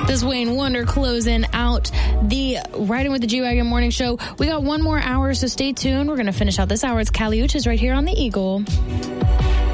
This Wayne Wonder closing out the Riding with the G-Wagon morning show. We got one more hour, so stay tuned. We're going to finish out this hour. It's Kali Uchis right here on the Eagle.